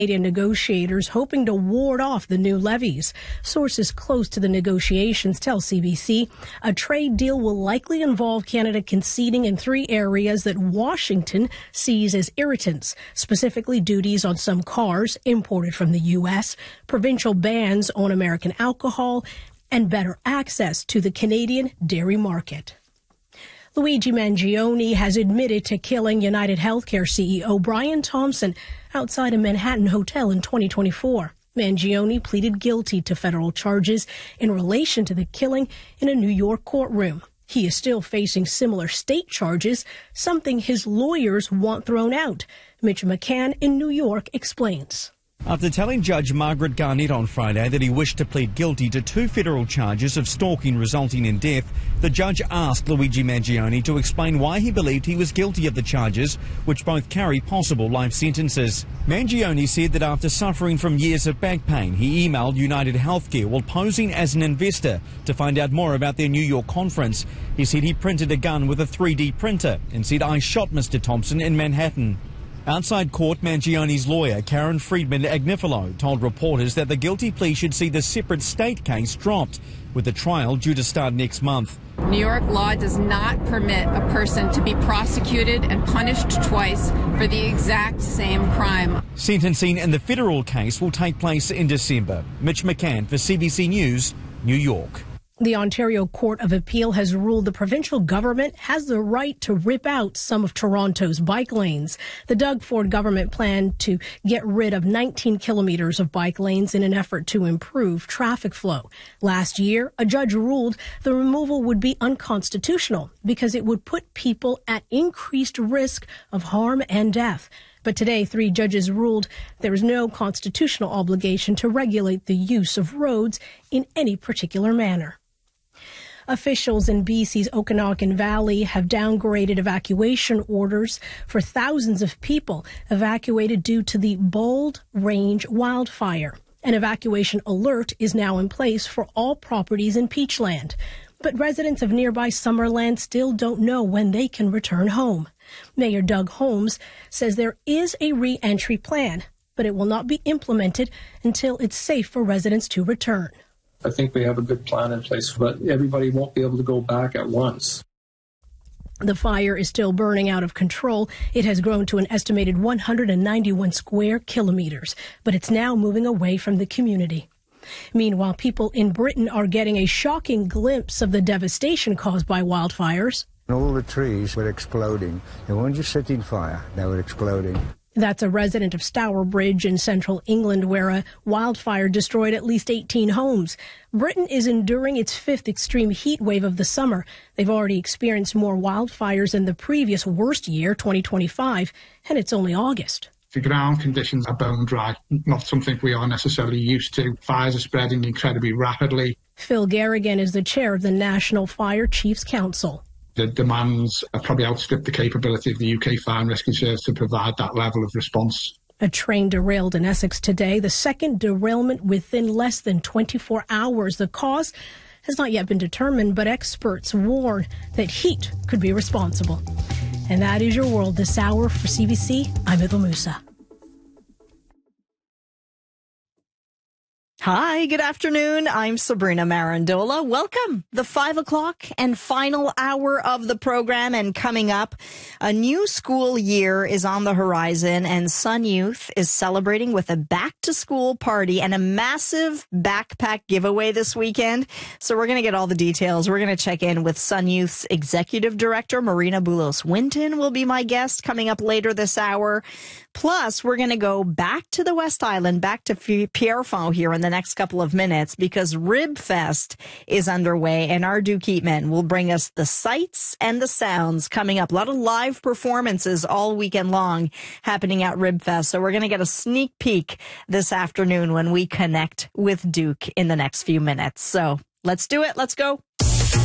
Canadian negotiators hoping to ward off the new levies. Sources close to the negotiations tell CBC a trade deal will likely involve Canada conceding in 3 areas that Washington sees as irritants, specifically duties on some cars imported from the U.S., provincial bans on American alcohol, and better access to the Canadian dairy market. Luigi Mangione has admitted to killing United Healthcare CEO Brian Thompson outside a Manhattan hotel in 2024. Mangione pleaded guilty to federal charges in relation to the killing in a New York courtroom. He is still facing similar state charges, something his lawyers want thrown out. Mitch McCann in New York explains. After telling Judge Margaret Garnett on Friday that he wished to plead guilty to 2 federal charges of stalking resulting in death, the judge asked Luigi Mangione to explain why he believed he was guilty of the charges, which both carry possible life sentences. Mangione said that after suffering from years of back pain, he emailed United Healthcare while posing as an investor to find out more about their New York conference. He said he printed a gun with a 3D printer and said, "I shot Mr. Thompson in Manhattan." Outside court, Mangione's lawyer, Karen Friedman-Agnifilo, told reporters that the guilty plea should see the separate state case dropped, with the trial due to start next month. New York law does not permit a person to be prosecuted and punished twice for the exact same crime. Sentencing in the federal case will take place in December. Mitch McCann for CBC News, New York. The Ontario Court of Appeal has ruled the provincial government has the right to rip out some of Toronto's bike lanes. The Doug Ford government planned to get rid of 19 kilometers of bike lanes in an effort to improve traffic flow. Last year, a judge ruled the removal would be unconstitutional because it would put people at increased risk of harm and death. But today, 3 judges ruled there is no constitutional obligation to regulate the use of roads in any particular manner. Officials in BC's Okanagan Valley have downgraded evacuation orders for thousands of people evacuated due to the Bold Range wildfire. An evacuation alert is now in place for all properties in Peachland. But residents of nearby Summerland still don't know when they can return home. Mayor Doug Holmes says there is a re-entry plan, but it will not be implemented until it's safe for residents to return. I think we have a good plan in place, but everybody won't be able to go back at once. The fire is still burning out of control. It has grown to an estimated 191 square kilometers, but it's now moving away from the community. Meanwhile, people in Britain are getting a shocking glimpse of the devastation caused by wildfires. All the trees were exploding. They weren't just setting fire, they were exploding. That's a resident of Stourbridge in central England, where a wildfire destroyed at least 18 homes. Britain is enduring its 5th extreme heat wave of the summer. They've already experienced more wildfires than the previous worst year, 2025, and it's only August. The ground conditions are bone dry, not something we are necessarily used to. Fires are spreading incredibly rapidly. Phil Garrigan is the chair of the National Fire Chiefs Council. The demands have probably outstripped the capability of the UK Fire and Rescue Service to provide that level of response. A train derailed in Essex today, the second derailment within less than 24 hours. The cause has not yet been determined, but experts warn that heat could be responsible. And that is your world this hour. For CBC, I'm Ithel Musa. Hi, good afternoon. I'm Sabrina Marandola. Welcome. The 5 o'clock and final hour of the program, and coming up, a new school year is on the horizon, and Sun Youth is celebrating with a back-to-school party and a massive backpack giveaway this weekend. So we're going to get all the details. We're going to check in with Sun Youth's Executive Director, Marina Boulos-Winton, will be my guest coming up later this hour. Plus, we're going to go back to the West Island, back to Pierrefonds here in the next couple of minutes, because Rib Fest is underway, and Ardu Keatman will bring us the sights and the sounds coming up. A lot of live performances all weekend long happening at Rib Fest. So we're going to get a sneak peek this afternoon when we connect with Duke in the next few minutes. So let's do it. Let's go.